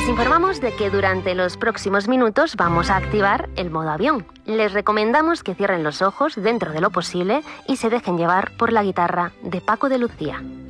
Les informamos de que durante los próximos minutos vamos a activar el modo avión. Les recomendamos que cierren los ojos dentro de lo posible y se dejen llevar por la guitarra de Paco de Lucía.